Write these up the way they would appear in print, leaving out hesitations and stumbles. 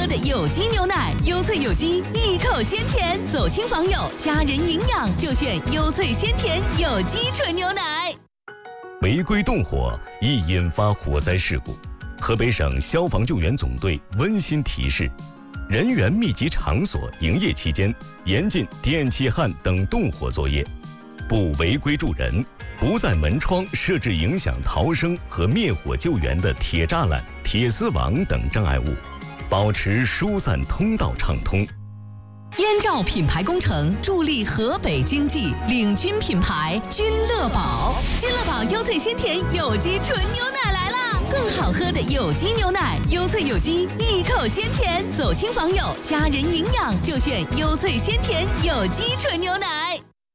的有机牛奶，优萃有机，一口鲜甜，走亲访友，家人营养就选优萃鲜甜有机纯牛奶。 违规动火易引发火灾事故，河北省消防救援总队温馨提示：人员密集场所营业期间，严禁电气焊等动火作业，不违规助人，不在门窗设置影响逃生和灭火救援的铁栅栏、铁丝网等障碍物，保持疏散通道畅通。 燕赵品牌工程助力河北经济，领军品牌君乐宝。君乐宝优萃鲜甜有机纯牛奶来啦！更好喝的有机牛奶，优萃有机，一口鲜甜，走亲访友，家人营养就选优萃鲜甜有机纯牛奶。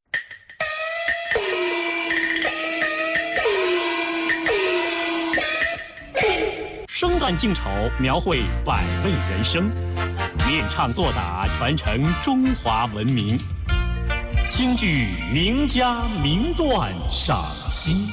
生旦净丑，描绘百味人生；练唱作打，传承中华文明。京剧名家名段赏析。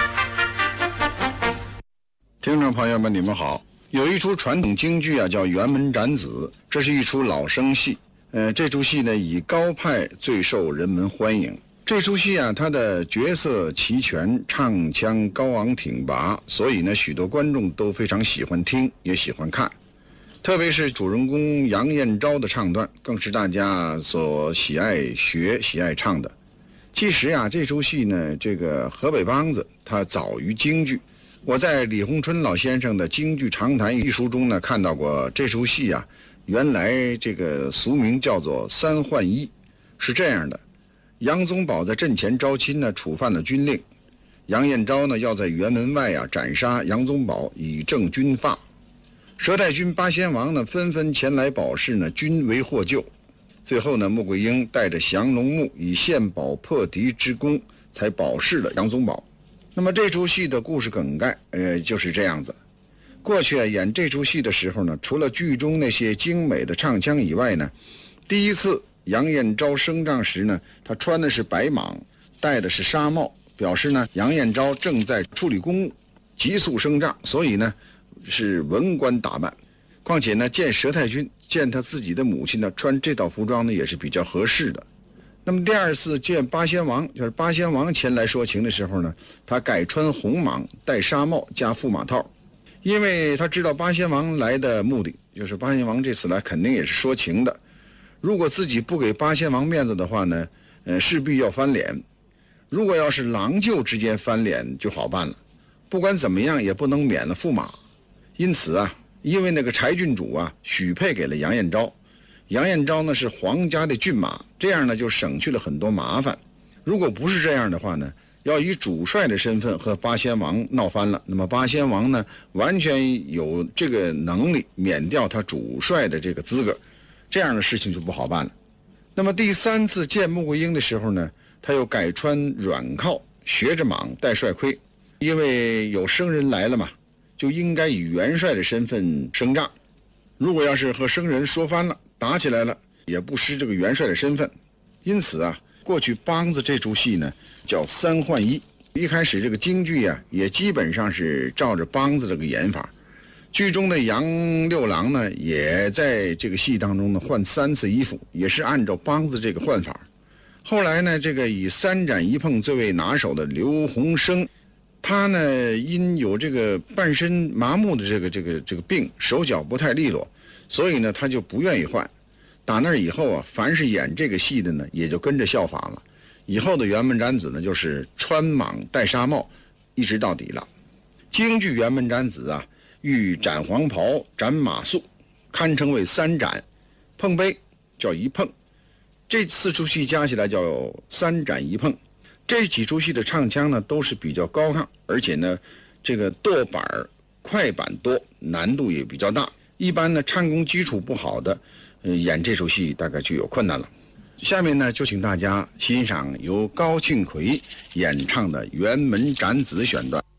听众朋友们，你们好。有一出传统京剧啊，叫《辕门斩子》，这是一出老生戏。这出戏呢，以高派最受人们欢迎。这出戏啊，它的角色齐全，唱腔高昂挺拔，所以呢，许多观众都非常喜欢听，也喜欢看。特别是主人公杨彦昭的唱段，更是大家所喜爱学、喜爱唱的。其实啊，这出戏呢，这个河北梆子它早于京剧。我在李鸿春老先生的《京剧长谈》一书中呢，看到过这出戏啊，原来这个俗名叫做三换一，是这样的。杨宗保在阵前招亲呢，触犯了军令。杨彦昭呢，要在辕门外啊斩杀杨宗保，以正军法。佘太君、八仙王呢，纷纷前来保释呢，均为获救。最后呢，穆桂英带着降龙木以献宝破敌之功，才保释了杨宗保。那么这出戏的故事梗概，就是这样子。过去啊，演这出戏的时候呢，除了剧中那些精美的唱腔以外呢，第一次杨彦昭升帐时呢，他穿的是白蟒，戴的是纱帽，表示呢杨彦昭正在处理公务，急速升帐，所以呢是文官打扮。况且呢，见佘太君、见他自己的母亲呢穿这套服装呢，也是比较合适的。那么第二次见八仙王，就是八仙王前来说情的时候呢，他改穿红蟒，戴纱帽加驸马套，因为他知道八仙王来的目的，就是八仙王这次来肯定也是说情的。如果自己不给八仙王面子的话呢，势必要翻脸。如果要是郎舅之间翻脸就好办了，不管怎么样也不能免了驸马。因此啊，因为那个柴郡主啊许配给了杨彦昭，杨彦昭呢是皇家的骏马，这样呢就省去了很多麻烦。如果不是这样的话呢，要以主帅的身份和八仙王闹翻了，那么八仙王呢完全有这个能力免掉他主帅的这个资格，这样的事情就不好办了。那么第三次见穆桂英的时候呢，他又改穿软靠，学着蟒，戴帅盔，因为有生人来了嘛，就应该以元帅的身份升帐。如果要是和生人说翻了，打起来了，也不失这个元帅的身份。因此啊，过去梆子这出戏呢叫三换一。一开始这个京剧啊，也基本上是照着梆子这个演法。剧中的杨六郎呢，也在这个戏当中呢换3次衣服，也是按照梆子这个换法。后来呢，这个以3斩1碰最为拿手的刘洪生，他呢因有这个半身麻木的这个病，手脚不太利落，所以呢他就不愿意换。打那以后啊，凡是演这个戏的呢，也就跟着效仿了。以后的辕门斩子呢，就是穿蟒戴纱帽，一直到底了。京剧辕门斩子啊，欲斩黄袍、斩马谡，堪称为3斩，碰杯叫1碰，这4出戏加起来叫3斩1碰。这几出戏的唱腔呢都是比较高亢，而且呢这个剁板快板多，难度也比较大。一般呢唱功基础不好的，演这出戏大概就有困难了。下面呢就请大家欣赏由高庆奎演唱的《辕门斩子》选段。